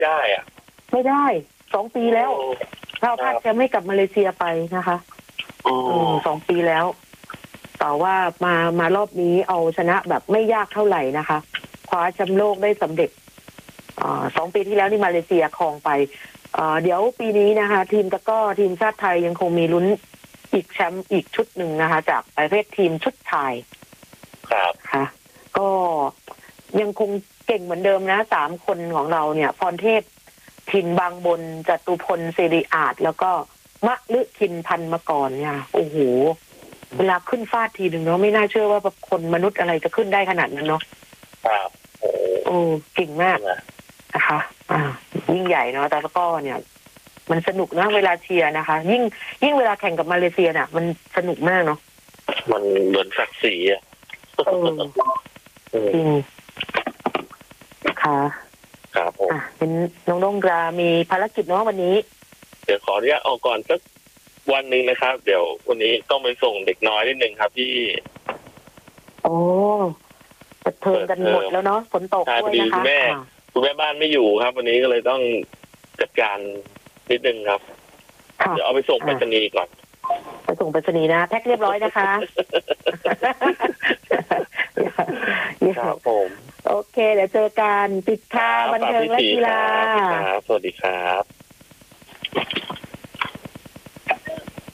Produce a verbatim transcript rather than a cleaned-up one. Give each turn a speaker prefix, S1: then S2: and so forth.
S1: ได้อะ
S2: ไม่ได้สองปีแล้วเราพลาดจะไม่กลับมาเลเซียไปนะคะอืมสองปีแล้วแต่ว่ามามารอบนี้เอาชนะแบบไม่ยากเท่าไหร่นะคะคว้าแชมป์โลกได้สำเร็จอ่าสองปีที่แล้วนี่มาเลเซียครองไปอ่าเดี๋ยวปีนี้นะคะทีมตะกร้อทีมชาติไทยยังคงมีลุ้นอีกแชมป์อีกชุดหนึ่งนะคะจากประเภททีมชุดชาย
S1: ครับ
S2: ค่ะก็ยังคงเก่งเหมือนเดิมนะสามคนของเราเนี่ยพรเทพถิ่นบางบนจตุพลศิริอาจแล้วก็มะลึคินพันมกรเนี่ยโอ้โหเวลาขึ้นฟาดทีหนึ่งเนาะไม่น่าเชื่อว่าคนมนุษย์อะไรจะขึ้นได้ขนาดนั้นเนาะ
S1: ครับโอ้
S2: โอ้เก่งมากนะคะอ่ายิ่งใหญ่เนาะแต่ก็เนี่ยมันสนุกนะเวลาเชียร์นะคะยิ่งยิ่งเวลาแข่งกับมาเลเซียเนี่ยมันสนุกมากเนาะ
S1: มันเหมือนศักดิ์ศรีอ่ะ
S2: เออจริงค่ะ
S1: ครับผม
S2: เป็นน้องน้องกรามีภารกิจเนาะวันนี้
S1: เดี๋ยวขออนุญาตออกก่อนสักวันหนึ่งนะครับเดี๋ยววันนี้ต้องไปส่งเด็กน้อยนิดนึงครับพี่
S2: โอ้เปิดเทอมกันหมดแล้วเนาะฝนตกด้วยนะคะ
S1: คุณแม่คุณแม่บ้านไม่อยู่ครับวันนี้ก็เลยต้องจัดการนิดนึงครับเดี๋ยวเอาไปส่งไปรษณีย์ก่อน
S2: ไปส่งไปรษณีย์นะแพ็คเรียบร้อยนะคะ
S1: ครับผม
S2: โอเคเดี๋ยวเจอกันปิดท้ายบันเทิงและกีฬา
S1: สวัสดีครับ